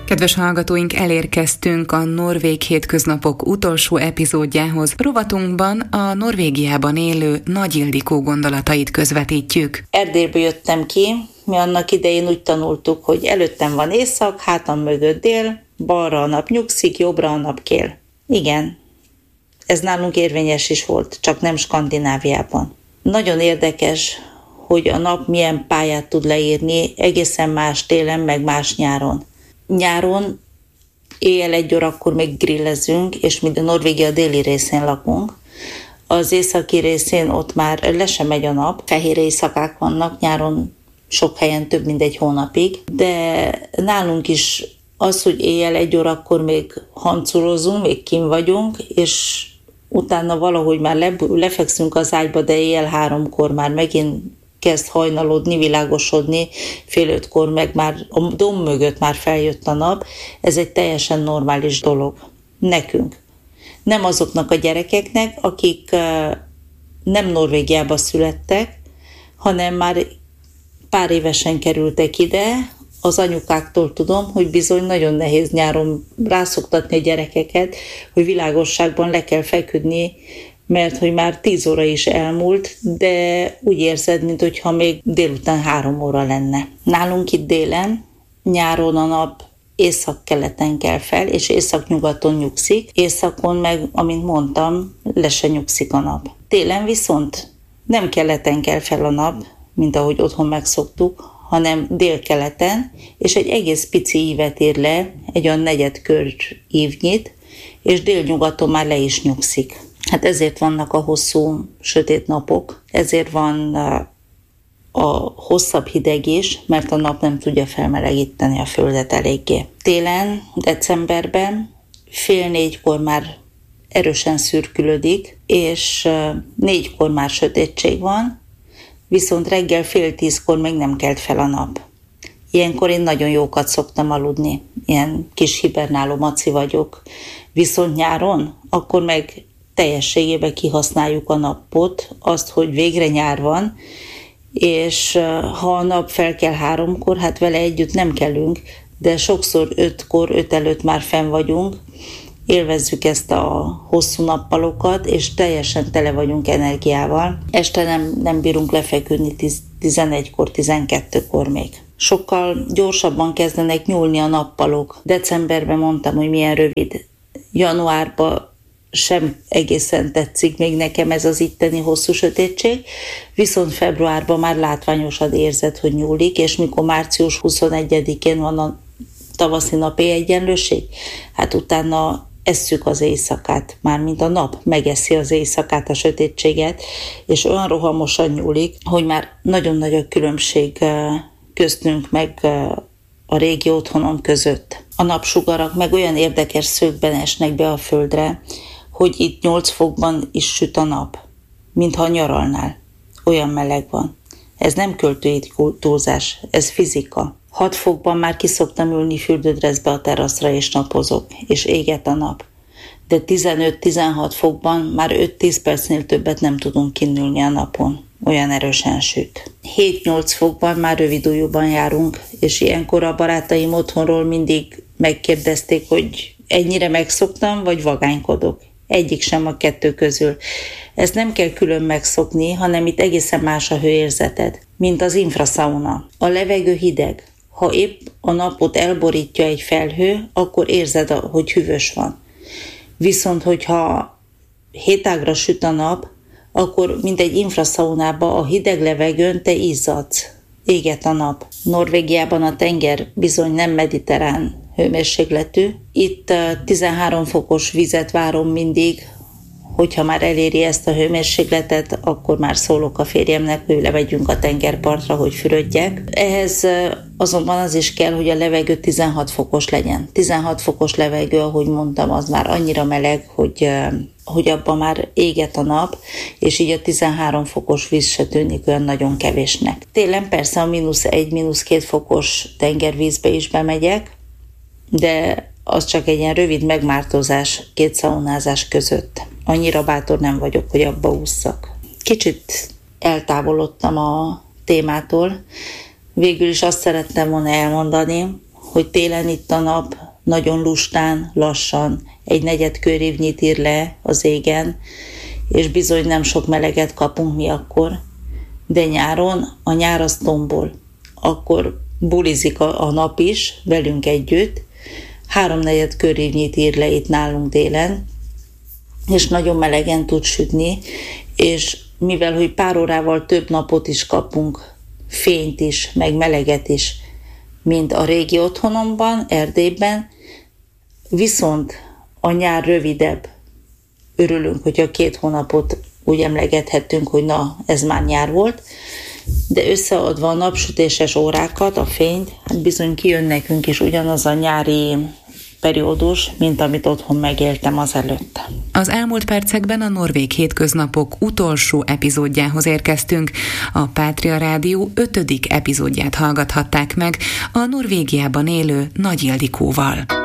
Kedves hallgatóink, elérkeztünk a Norvég hétköznapok utolsó epizódjához. Rovatunkban a Norvégiában élő Nagy Ildikó gondolatait közvetítjük. Erdélyből jöttem ki, mi annak idején úgy tanultuk, hogy előttem van észak, hátam mögött dél, balra a nap nyugszik, jobbra a nap kél. Igen, ez nálunk érvényes is volt, csak nem Skandináviában. Nagyon érdekes, hogy a nap milyen pályát tud leírni, egészen más télen, meg más nyáron. Nyáron éjjel 1 órakor még grillezünk, és mi a Norvégia déli részén lakunk. Az északi részén ott már le sem megy a nap, fehér éjszakák vannak, nyáron sok helyen több mint 1 hónapig, de nálunk is az, hogy éjjel 1 órakor még hanculozunk, még kint vagyunk, és utána valahogy már lefekszünk az ágyba, de éjjel 3-kor már megint kezd hajnalodni, világosodni, 4:30-kor meg már a domb mögött már feljött a nap. Ez egy teljesen normális dolog. Nekünk. Nem azoknak a gyerekeknek, akik nem Norvégiába születtek, hanem már pár évesen kerültek ide. Az anyukáktól tudom, hogy bizony nagyon nehéz nyáron rászoktatni a gyerekeket, hogy világosságban le kell feküdni, mert hogy már 10 óra is elmúlt, de úgy érzed, mintha még délután 3 óra lenne. Nálunk itt délen, nyáron a nap északkeleten kell fel, és északnyugaton nyugszik, északon meg, amint mondtam, le se nyugszik a nap. Télen viszont nem keleten kell fel a nap, mint ahogy otthon megszoktuk, hanem délkeleten, és egy egész pici ívet ér le, egy olyan 4 kör ívnyit, és délnyugaton már le is nyugszik. Hát ezért vannak a hosszú, sötét napok, ezért van a hosszabb hideg is, mert a nap nem tudja felmelegíteni a földet eléggé. Télen, decemberben 3:30-kor már erősen szürkülödik, és 4-kor már sötétség van, viszont reggel 9:30-kor még nem kelt fel a nap. Ilyenkor én nagyon jókat szoktam aludni, ilyen kis hibernáló maci vagyok, viszont nyáron akkor meg teljességében kihasználjuk a napot, azt, hogy végre nyár van, és ha a nap fel kell 3-kor, hát vele együtt nem kelünk, de sokszor 5-kor, 5 előtt már fenn vagyunk, élvezzük ezt a hosszú nappalokat, és teljesen tele vagyunk energiával. Este nem bírunk lefeküdni 11-kor, 12-kor még. Sokkal gyorsabban kezdenek nyúlni a nappalok. Decemberben mondtam, hogy milyen rövid. Januárban sem egészen tetszik még nekem ez az itteni hosszú sötétség, viszont februárban már látványosan érzed, hogy nyúlik, és mikor március 21-én van a tavaszi napi egyenlőség, hát utána esszük az éjszakát, mármint a nap megeszi az éjszakát, a sötétséget, és olyan rohamosan nyúlik, hogy már nagyon nagy a különbség köztünk meg a régi otthonom között. A napsugarak meg olyan érdekes szögben esnek be a földre, hogy itt 8 fokban is süt a nap, mintha nyaralnál. Olyan meleg van. Ez nem költői túlzás, ez fizika. 6 fokban már kiszoktam ülni fürdődresszbe a teraszra és napozok, és éget a nap. De 15-16 fokban már 5-10 percnél többet nem tudunk kinnülni a napon. Olyan erősen süt. 7-8 fokban már rövidujjúban járunk, és ilyenkor a barátaim otthonról mindig megkérdezték, hogy ennyire megszoktam, vagy vagánykodok. Egyik sem a 2 közül. Ezt nem kell külön megszokni, hanem itt egészen más a hőérzeted, mint az infraszauna. A levegő hideg. Ha épp a napot elborítja egy felhő, akkor érzed, hogy hűvös van. Viszont, hogyha hétágra süt a nap, akkor mint egy infraszaunába a hideg levegőn te izzadsz. Éget a nap. Norvégiában a tenger bizony nem mediterrán hőmérsékletű. Itt 13 fokos vizet várom mindig, hogyha már eléri ezt a hőmérsékletet, akkor már szólok a férjemnek, hogy levegyünk a tengerpartra, hogy fürödjek. Ehhez azonban az is kell, hogy a levegő 16 fokos legyen. 16 fokos levegő, ahogy mondtam, az már annyira meleg, hogy abban már éget a nap, és így a 13 fokos víz se tűnik olyan nagyon kevésnek. Télen persze a -1, -2 fokos tengervízbe is bemegyek, de az csak egy ilyen rövid megmártózás 2 szaunázás között. Annyira bátor nem vagyok, hogy abba ússzak. Kicsit eltávolodtam a témától. Végül is azt szerettem volna elmondani, hogy télen itt a nap nagyon lustán, lassan, egy negyed körívnyit ír le az égen, és bizony nem sok meleget kapunk mi akkor, de nyáron a nyár az tombol. Akkor bulizik a nap is velünk együtt, 3/4 körívnyit ír le itt nálunk délen, és nagyon melegen tud sütni, és mivel, hogy pár órával több napot is kapunk, fényt is, meg meleget is, mint a régi otthonomban, Erdélyben, viszont a nyár rövidebb. Örülünk, hogyha 2 hónapot úgy emlegethettünk, hogy na, ez már nyár volt, de összeadva a napsütéses órákat, a fényt, hát bizony kijön nekünk is ugyanaz a nyári periódus, mint amit otthon megéltem azelőtt. Az elmúlt percekben a Norvég hétköznapok utolsó epizódjához érkeztünk. A Pátria Rádió 5. epizódját hallgathatták meg a Norvégiában élő Nagy Ildikóval.